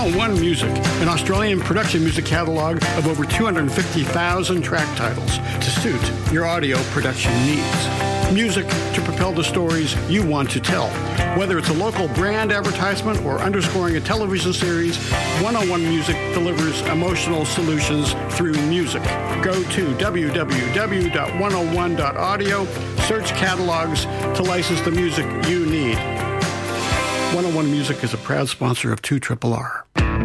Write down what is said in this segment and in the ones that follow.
101 Music, an Australian production music catalogue of over 250,000 track titles to suit your audio production needs. Music to propel the stories you want to tell. Whether it's a local brand advertisement or underscoring a television series, 101 Music delivers emotional solutions through music. Go to www.101.audio, search catalogs to license the music you need. 101 Music is a proud sponsor of 2RRR.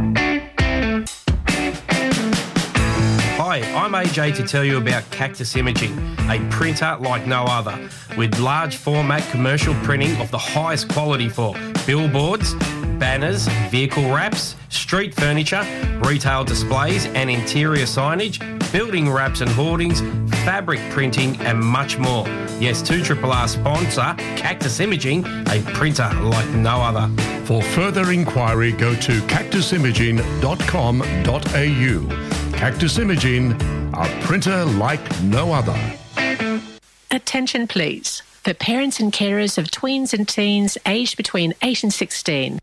Hi, I'm AJ to tell you about Cactus Imaging, a printer like no other, with large format commercial printing of the highest quality for billboards, banners, vehicle wraps, street furniture, retail displays and interior signage, building wraps and hoardings, fabric printing and much more. Yes, 2RRR sponsor Cactus Imaging, a printer like no other. For further inquiry, go to cactusimaging.com.au. Cactus Imaging, a printer like no other. Attention please, for parents and carers of tweens and teens aged between 8 and 16.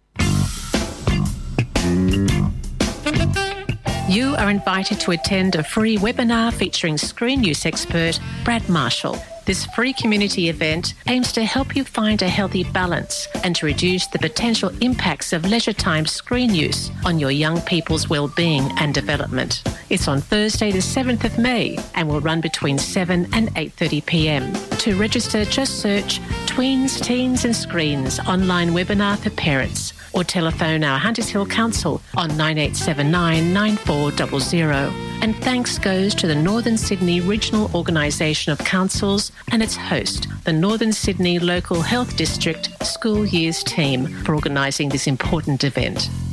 You are invited to attend a free webinar featuring screen use expert Brad Marshall. This free community event aims to help you find a healthy balance and to reduce the potential impacts of leisure time screen use on your young people's well-being and development. It's on Thursday the 7th of May and will run between 7 and 8:30 p.m. To register, just search Tweens, Teens and Screens online webinar for parents or telephone our Hunters Hill Council on 9879 9400. And thanks goes to the Northern Sydney Regional Organisation of Councils and its host, the Northern Sydney Local Health District School Years Team, for organising this important event.